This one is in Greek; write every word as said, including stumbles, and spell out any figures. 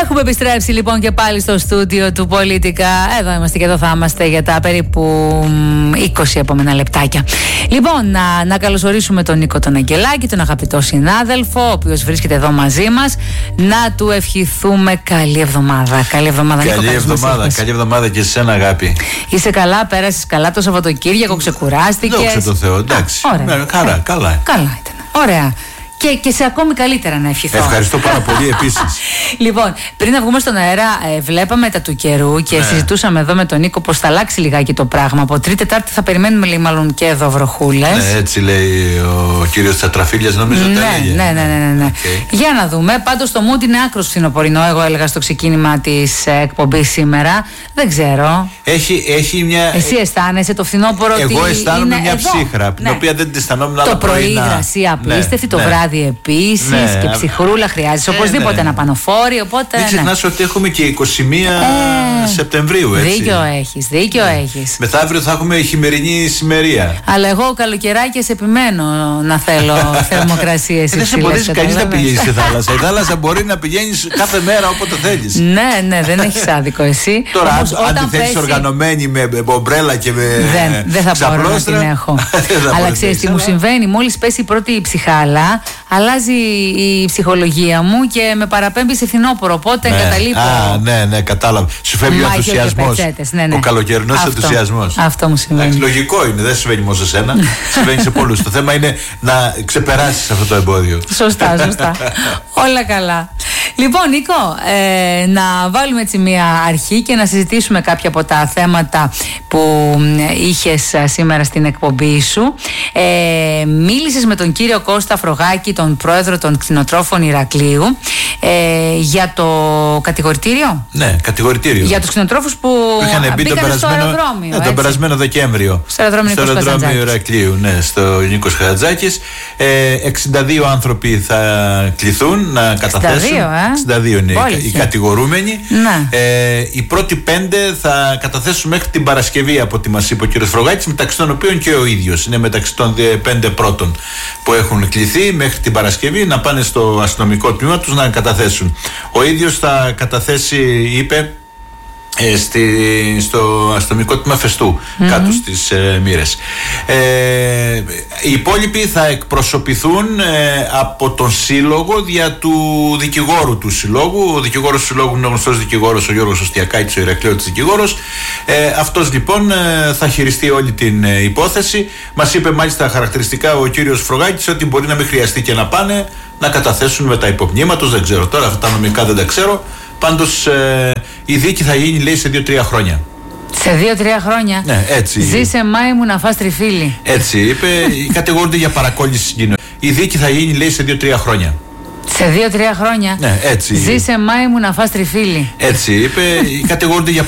Έχουμε επιστρέψει λοιπόν και πάλι στο στούντιο του Πολίτικα. Εδώ είμαστε και εδώ θα είμαστε για τα περίπου είκοσι επόμενα λεπτάκια. Λοιπόν, να, να καλωσορίσουμε τον Νίκο τον Αγγελάκη, τον αγαπητό συνάδελφο, ο οποίος βρίσκεται εδώ μαζί μας. Να του ευχηθούμε καλή εβδομάδα. Καλή εβδομάδα, Νίκο. Καλή εβδομάδα, καλή εβδομάδα και σε σένα, αγάπη. Είσαι καλά, πέρασες καλά το Σαββατοκύριακο, ξεκουράστηκες? Δόξα τω Θεώ, εντάξει. Α, ωραία. Ναι, καλά, καλά. Καλά ήταν. Ωραία. Και, και σε ακόμη καλύτερα να ευχηθώ. Ευχαριστώ πάρα πολύ επίσης. Λοιπόν, πριν να βγούμε στον αέρα, ε, βλέπαμε τα του καιρού και ναι. συζητούσαμε εδώ με τον Νίκο πως θα αλλάξει λιγάκι το πράγμα. Από Τρίτη Τετάρτη θα περιμένουμε, λέει, μάλλον και εδώ βροχούλες. Ναι, έτσι λέει ο κύριος Τσατραφίλιας, νομίζω. Ναι, τα έλεγε. ναι, ναι, ναι, ναι. Okay. Για να δούμε. Πάντως το mood είναι άκρος φθινοπορεινό, εγώ έλεγα στο ξεκίνημα της ε, εκπομπής σήμερα. Δεν ξέρω. Έχει, έχει μια. Εσύ αισθάνεσαι το φθινόπωρο? Εγώ αισθάνομαι μια εδώ. ψύχρα, Ναι. την οποία δεν την αισθανόμουν το άλλα πρωί πρωινά. υγρασία απίστευτη, ναι, το ναι. βράδυ επίσης, ναι, και ψυχρούλα χρειάζεσαι ε, οπωσδήποτε ναι. ένα πανοφόρι. Οπότε, μην ξεχνάς, ναι, ότι έχουμε και είκοσι μία ε, Σεπτεμβρίου, έτσι. Δίκιο έχεις, δίκιο ναι. έχεις. Μεθαύριο θα έχουμε χειμερινή ησημερία. Αλλά εγώ καλοκαιράκιες επιμένω να θέλω θερμοκρασίες. Δεν σε εμποδίζει κανείς να πηγαίνεις στη θάλασσα. Η θάλασσα μπορεί να πηγαίνεις κάθε μέρα όποτε θέλεις. Ναι, ναι, δεν έχεις άδικο εσύ. Τώρα, όμως, αν τη θέλεις οργανωμένη με μπομπρέλα και με δεν, δεν θα μπορώ να την έχω. Αλλά ξέρεις τι μου συμβαίνει? Μόλις πέσει η πρώτη ψυχάλα, αλλάζει η ψυχολογία μου και με παραπέμπει σε φθινόπωρο. Οπότε ναι. εγκαταλείπω. Α, ναι, ναι, κατάλαβα. Σου φεύγει ο ενθουσιασμός. Ναι, ναι. Ο καλοκαιρινός ενθουσιασμός. Αυτό μου συμβαίνει. Εντάξει, λογικό είναι, δεν συμβαίνει μόνο σε σένα. Συμβαίνει σε πολλούς. Το θέμα είναι να ξεπεράσεις αυτό το εμπόδιο. Σωστά, σωστά. Όλα καλά. Λοιπόν, Νίκο, ε, να βάλουμε έτσι μία αρχή και να συζητήσουμε κάποια από τα θέματα που είχες σήμερα στην εκπομπή σου. Ε, μίλησες με τον κύριο Κώστα Φρογάκη, τον πρόεδρο των κτηνοτρόφων Ηρακλείου, ε, για το κατηγορητήριο. Ναι, κατηγορητήριο. Για τους κτηνοτρόφους που, που είχαν μπει στο αεροδρόμιο. Ναι, τον περασμένο Δεκέμβριο. Στο αεροδρόμιο, στο αεροδρόμιο Ηρακλείου, ναι, στο Νίκος Χατζάκης. Ε, εξήντα δύο άνθρωποι θα κληθούν να καταθέσουν. εξήντα δύο, ε? εξήντα δύο είναι οι κατηγορούμενοι. Ναι. Ε, οι πρώτοι πέντε θα καταθέσουν μέχρι την Παρασκευή, από ό,τι μας είπε ο κ. Φρογάκης, μεταξύ των οποίων και ο ίδιος. Είναι μεταξύ των πέντε πρώτων που έχουν κληθεί μέχρι την Παρασκευή να πάνε στο αστυνομικό τμήμα τους να καταθέσουν. Ο ίδιος θα καταθέσει, είπε, Ε, στη, στο αστυνομικό τμήμα Φεστού, mm-hmm. κάτω στις ε, Μοίρες. Ε, οι υπόλοιποι θα εκπροσωπηθούν ε, από τον σύλλογο δια του δικηγόρου του συλλόγου. Ο δικηγόρος του συλλόγου είναι ο γνωστός δικηγόρος, ο Γιώργος Οστιακάκης, ο Ηρακλέωτης δικηγόρος. Ε, αυτός λοιπόν ε, θα χειριστεί όλη την ε, υπόθεση. Μας είπε μάλιστα χαρακτηριστικά ο κύριος Φρογάκης ότι μπορεί να μην χρειαστεί και να πάνε να καταθέσουν με τα υπομνήματος. Δεν ξέρω τώρα, αυτά τα νομικά δεν τα ξέρω. Πάντως ε, η δίκη θα γίνει, λέει, σε δύο τρία χρόνια. Σε δύο τρία χρόνια. Ναι, έτσι. Ζήσε Μάη μου να φας τριφύλι. Έτσι είπε. Κατηγορούνται για παρακόλληση συγκοινωνία. Η δίκη θα γίνει, λέει, σε δύο τρία χρόνια. Σε δύο τρία χρόνια. Ναι, έτσι. Ζήσε Μάη μου να φας τριφύλι. Έτσι είπε. Κατηγορούνται για